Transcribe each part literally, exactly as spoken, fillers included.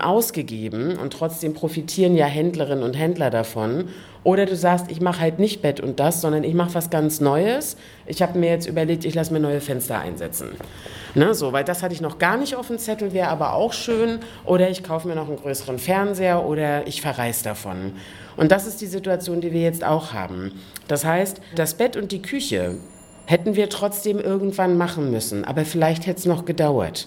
ausgegeben und trotzdem profitieren ja Händlerinnen und Händler davon. Oder du sagst, ich mache halt nicht Bett und das, sondern ich mache was ganz Neues. Ich habe mir jetzt überlegt, ich lasse mir neue Fenster einsetzen. Ne, so, weil das hatte ich noch gar nicht auf dem Zettel, wäre aber auch schön. Oder ich kaufe mir noch einen größeren Fernseher oder ich verreise davon. Und das ist die Situation, die wir jetzt auch haben. Das heißt, das Bett und die Küche hätten wir trotzdem irgendwann machen müssen, aber vielleicht hätte es noch gedauert.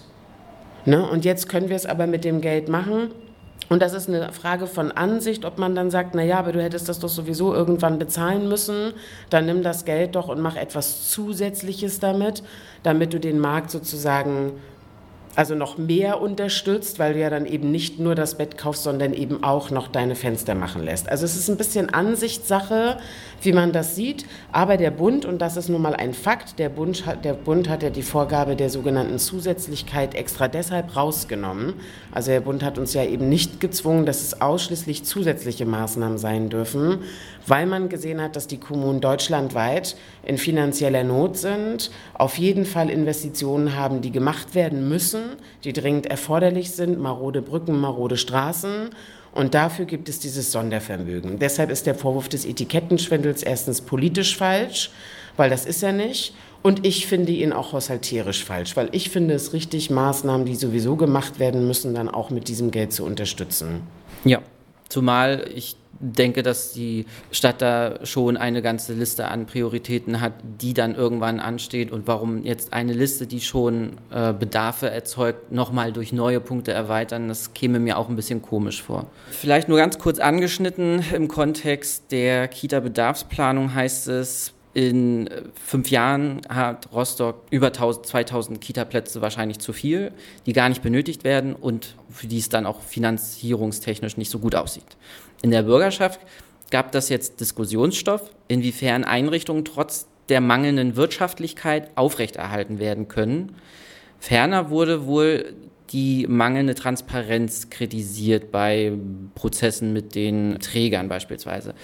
Ne? Und jetzt können wir es aber mit dem Geld machen. Und das ist eine Frage von Ansicht, ob man dann sagt, naja, aber du hättest das doch sowieso irgendwann bezahlen müssen, dann nimm das Geld doch und mach etwas Zusätzliches damit, damit du den Markt sozusagen also noch mehr unterstützt, weil du ja dann eben nicht nur das Bett kaufst, sondern eben auch noch deine Fenster machen lässt. Also es ist ein bisschen Ansichtssache, wie man das sieht, aber der Bund, und das ist nun mal ein Fakt, der Bund hat, der Bund hat ja die Vorgabe der sogenannten Zusätzlichkeit extra deshalb rausgenommen. Also der Bund hat uns ja eben nicht gezwungen, dass es ausschließlich zusätzliche Maßnahmen sein dürfen, weil man gesehen hat, dass die Kommunen deutschlandweit in finanzieller Not sind, auf jeden Fall Investitionen haben, die gemacht werden müssen, die dringend erforderlich sind, marode Brücken, marode Straßen. Und dafür gibt es dieses Sondervermögen. Deshalb ist der Vorwurf des Etikettenschwindels erstens politisch falsch, weil das ist er nicht. Und ich finde ihn auch haushalterisch falsch, weil ich finde es richtig, Maßnahmen, die sowieso gemacht werden müssen, dann auch mit diesem Geld zu unterstützen. Ja, zumal ich denke, dass die Stadt da schon eine ganze Liste an Prioritäten hat, die dann irgendwann ansteht, und warum jetzt eine Liste, die schon äh, Bedarfe erzeugt, nochmal durch neue Punkte erweitern, das käme mir auch ein bisschen komisch vor. Vielleicht nur ganz kurz angeschnitten im Kontext der Kita-Bedarfsplanung heißt es, in fünf Jahren hat Rostock über zweitausend Kita-Plätze wahrscheinlich zu viel, die gar nicht benötigt werden und für die es dann auch finanzierungstechnisch nicht so gut aussieht. In der Bürgerschaft gab das jetzt Diskussionsstoff, inwiefern Einrichtungen trotz der mangelnden Wirtschaftlichkeit aufrechterhalten werden können. Ferner wurde wohl die mangelnde Transparenz kritisiert bei Prozessen mit den Trägern beispielsweise.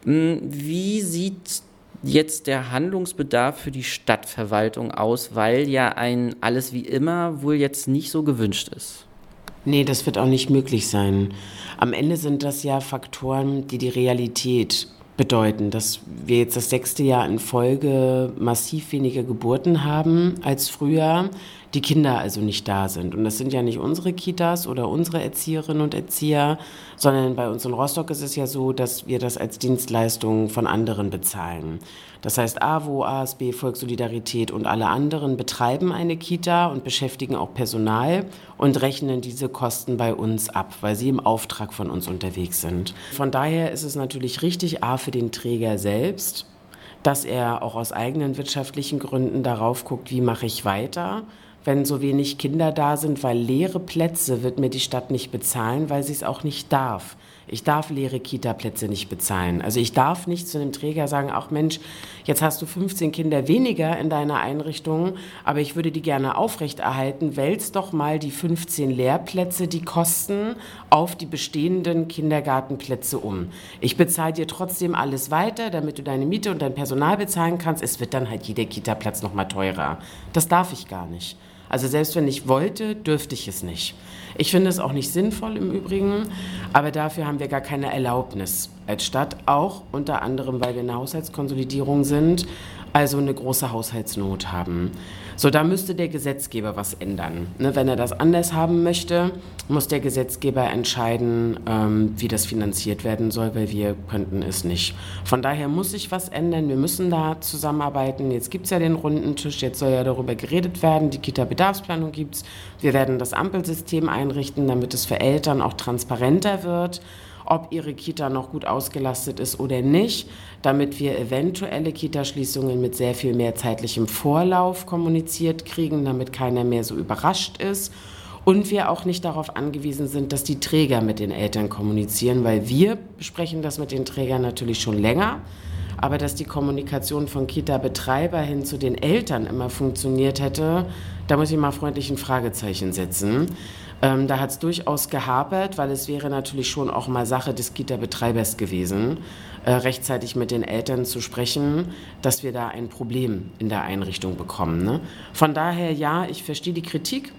Wie sieht jetzt der Handlungsbedarf für die Stadtverwaltung aus, weil ja ein alles wie immer wohl jetzt nicht so gewünscht ist? Nee, das wird auch nicht möglich sein. Am Ende sind das ja Faktoren, die die Realität bedeuten, dass wir jetzt das sechste Jahr in Folge massiv weniger Geburten haben als früher, die Kinder also nicht da sind. Und das sind ja nicht unsere Kitas oder unsere Erzieherinnen und Erzieher, sondern bei uns in Rostock ist es ja so, dass wir das als Dienstleistung von anderen bezahlen. Das heißt, A W O, A S B, Volkssolidarität und alle anderen betreiben eine Kita und beschäftigen auch Personal und rechnen diese Kosten bei uns ab, weil sie im Auftrag von uns unterwegs sind. Von daher ist es natürlich richtig, A, für den Träger selbst, dass er auch aus eigenen wirtschaftlichen Gründen darauf guckt, wie mache ich weiter, wenn so wenig Kinder da sind, weil leere Plätze wird mir die Stadt nicht bezahlen, weil sie es auch nicht darf. Ich darf leere Kita-Plätze nicht bezahlen. Also ich darf nicht zu einem Träger sagen, ach Mensch, jetzt hast du fünfzehn Kinder weniger in deiner Einrichtung, aber ich würde die gerne aufrechterhalten. Wälz doch mal die fünfzehn Lehrplätze, die kosten, auf die bestehenden Kindergartenplätze um. Ich bezahle dir trotzdem alles weiter, damit du deine Miete und dein Personal bezahlen kannst. Es wird dann halt jeder Kita-Platz noch mal teurer. Das darf ich gar nicht. Also selbst wenn ich wollte, dürfte ich es nicht. Ich finde es auch nicht sinnvoll im Übrigen, aber dafür haben wir gar keine Erlaubnis als Stadt, auch unter anderem, weil wir eine Haushaltskonsolidierung sind, also eine große Haushaltsnot haben. So, da müsste der Gesetzgeber was ändern. Ne, wenn er das anders haben möchte, muss der Gesetzgeber entscheiden, ähm, wie das finanziert werden soll, weil wir könnten es nicht. Von daher muss sich was ändern, wir müssen da zusammenarbeiten. Jetzt gibt es ja den runden Tisch, jetzt soll ja darüber geredet werden, die Kita-Bedarfsplanung gibt es. Wir werden das Ampelsystem einrichten, damit es für Eltern auch transparenter wird, ob ihre Kita noch gut ausgelastet ist oder nicht, damit wir eventuelle Kitaschließungen mit sehr viel mehr zeitlichem Vorlauf kommuniziert kriegen, damit keiner mehr so überrascht ist und wir auch nicht darauf angewiesen sind, dass die Träger mit den Eltern kommunizieren, weil wir besprechen das mit den Trägern natürlich schon länger, aber dass die Kommunikation von Kita-Betreiber hin zu den Eltern immer funktioniert hätte, da muss ich mal freundlich ein Fragezeichen setzen. Ähm, da hat es durchaus gehapert, weil es wäre natürlich schon auch mal Sache des Kita-Betreibers gewesen, äh, rechtzeitig mit den Eltern zu sprechen, dass wir da ein Problem in der Einrichtung bekommen. Ne? Von daher, ja, ich verstehe die Kritik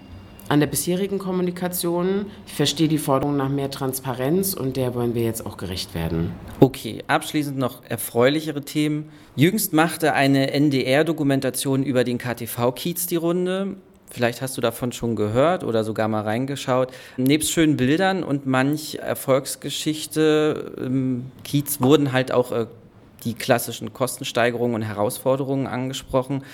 an der bisherigen Kommunikation. Ich verstehe die Forderung nach mehr Transparenz und der wollen wir jetzt auch gerecht werden. Okay, abschließend noch erfreulichere Themen. Jüngst machte eine N D R-Dokumentation über den K T V-Kiez die Runde. Vielleicht hast du davon schon gehört oder sogar mal reingeschaut. Nebst schönen Bildern und manch Erfolgsgeschichte im Kiez wurden halt auch äh, die klassischen Kostensteigerungen und Herausforderungen angesprochen.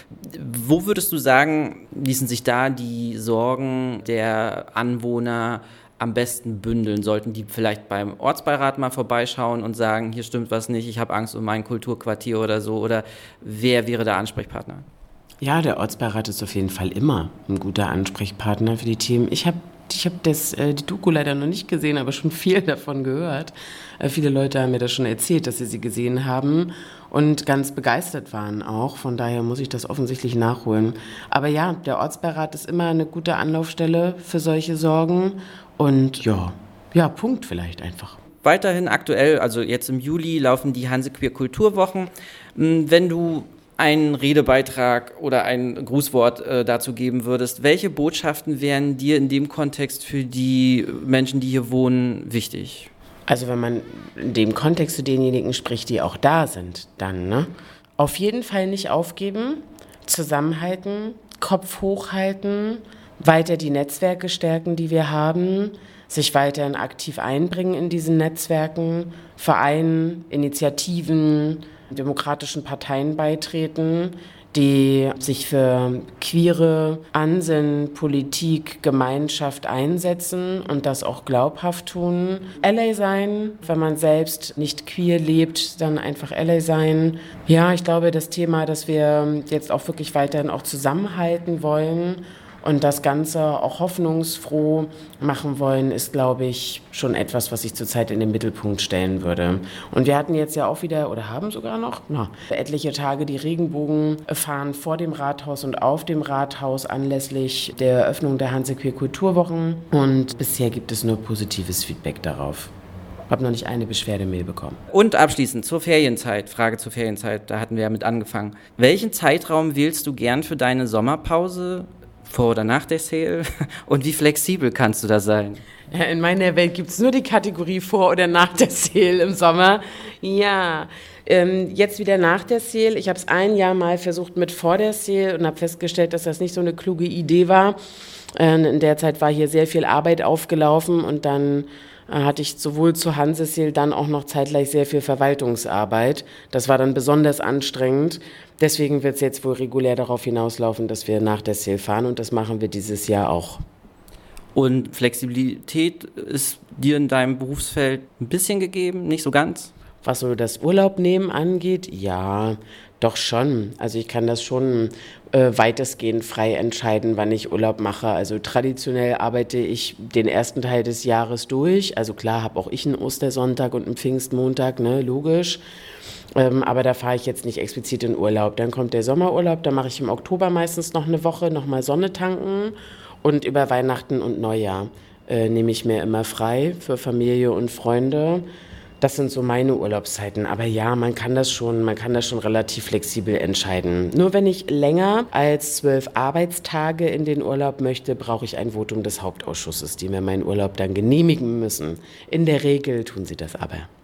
Wo würdest du sagen, ließen sich da die Sorgen der Anwohner am besten bündeln? Sollten die vielleicht beim Ortsbeirat mal vorbeischauen und sagen, hier stimmt was nicht, ich habe Angst um mein Kulturquartier oder so? Oder wer wäre der Ansprechpartner? Ja, der Ortsbeirat ist auf jeden Fall immer ein guter Ansprechpartner für die Themen. Ich habe ich hab das, äh, die Doku leider noch nicht gesehen, aber schon viel davon gehört. Äh, viele Leute haben mir das schon erzählt, dass sie sie gesehen haben und ganz begeistert waren auch. Von daher muss ich das offensichtlich nachholen. Aber ja, der Ortsbeirat ist immer eine gute Anlaufstelle für solche Sorgen. Und ja, ja, Punkt vielleicht einfach. Weiterhin aktuell, also jetzt im Juli, laufen die Hansequeer Kulturwochen. Wenn du einen Redebeitrag oder ein Grußwort äh, dazu geben würdest, welche Botschaften wären dir in dem Kontext für die Menschen, die hier wohnen, wichtig? Also wenn man in dem Kontext zu denjenigen spricht, die auch da sind, dann, ne? Auf jeden Fall nicht aufgeben, zusammenhalten, Kopf hochhalten, weiter die Netzwerke stärken, die wir haben, sich weiterhin aktiv einbringen in diesen Netzwerken, Vereinen, Initiativen, demokratischen Parteien beitreten, die sich für queere Ansinnen, Politik, Gemeinschaft einsetzen und das auch glaubhaft tun. Ally sein, wenn man selbst nicht queer lebt, dann einfach Ally sein. Ja, ich glaube, das Thema, dass wir jetzt auch wirklich weiterhin auch zusammenhalten wollen und das Ganze auch hoffnungsfroh machen wollen, ist, glaube ich, schon etwas, was ich zurzeit in den Mittelpunkt stellen würde. Und wir hatten jetzt ja auch wieder, oder haben sogar noch, na, etliche Tage die Regenbogenfahnen vor dem Rathaus und auf dem Rathaus anlässlich der Eröffnung der Hansequeer Kulturwochen. Und bisher gibt es nur positives Feedback darauf. Ich habe noch nicht eine Beschwerdemail bekommen. Und abschließend zur Ferienzeit, Frage zur Ferienzeit, da hatten wir ja mit angefangen. Welchen Zeitraum wählst du gern für deine Sommerpause? Vor oder nach der Sale? Und wie flexibel kannst du da sein? Ja, in meiner Welt gibt es nur die Kategorie vor oder nach der Sale im Sommer. Ja, ähm, jetzt wieder nach der Sale. Ich habe es ein Jahr mal versucht mit vor der Sale und habe festgestellt, dass das nicht so eine kluge Idee war. Äh, in der Zeit war hier sehr viel Arbeit aufgelaufen und dann äh, hatte ich sowohl zur Hanse-Sale dann auch noch zeitgleich sehr viel Verwaltungsarbeit. Das war dann besonders anstrengend. Deswegen wird es jetzt wohl regulär darauf hinauslaufen, dass wir nach der Sale fahren und das machen wir dieses Jahr auch. Und Flexibilität ist dir in deinem Berufsfeld ein bisschen gegeben, nicht so ganz? Was so das Urlaub nehmen angeht, ja, doch schon. Also ich kann das schon äh, weitestgehend frei entscheiden, wann ich Urlaub mache. Also traditionell arbeite ich den ersten Teil des Jahres durch. Also klar habe auch ich einen Ostersonntag und einen Pfingstmontag, ne, logisch. Ähm, aber da fahre ich jetzt nicht explizit in Urlaub. Dann kommt der Sommerurlaub, da mache ich im Oktober meistens noch eine Woche, nochmal Sonne tanken. Und über Weihnachten und Neujahr äh, nehme ich mir immer frei für Familie und Freunde. Das sind so meine Urlaubszeiten. Aber ja, man kann das schon, man kann das schon relativ flexibel entscheiden. Nur wenn ich länger als zwölf Arbeitstage in den Urlaub möchte, brauche ich ein Votum des Hauptausschusses, die mir meinen Urlaub dann genehmigen müssen. In der Regel tun sie das aber.